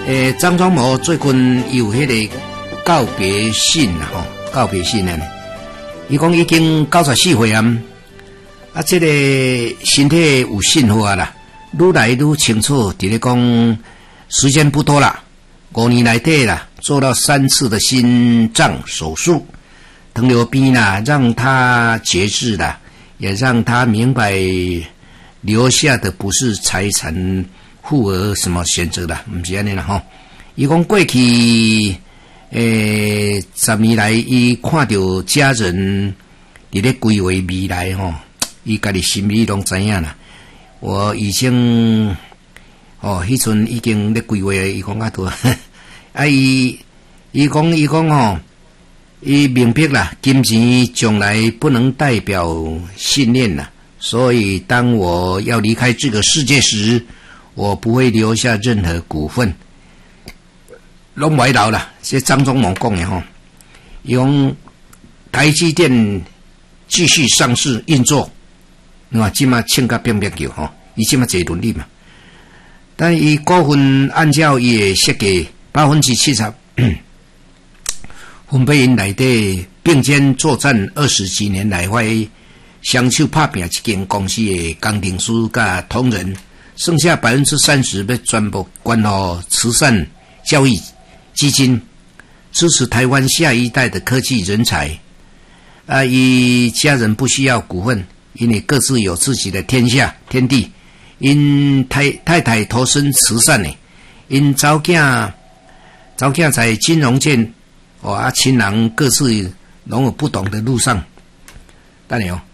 张忠谋最近有迄个告别信啦，告别信呢。伊讲已经94岁啊，这个身体有信化啦，愈来愈清楚。伫咧讲时间不多啦，5年内底啦，做了3次的心脏手术，糖尿病啦，让他节制啦，也让他明白留下的不是财产。富额什么选择啦，唔是安尼啦吼。伊讲过去10年来，伊看到家人伫咧规划未来吼，伊家己心里拢知影啦。我已经迄阵已经咧规划，伊讲较多。伊讲吼，伊明白啦，金钱将来不能代表信念啦，所以当我要离开这个世界时。我不会留下任何股份，拢袂留啦。这张忠谋讲的吼，用台积电继续上市运作，那即马请甲变叫吼，伊即马坐轮椅嘛。但伊股份按照伊的设计70%，分配因内底并肩作战20几年来，我双手拍拼一间公司的工程师甲同仁。剩下30%要全部捐予慈善教育基金，支持台湾下一代的科技人才。伊家人不需要股份，因为各自有自己的天地。因太太投身慈善呢，因早囝在金融界，亲人各自拢有不同的路上。等下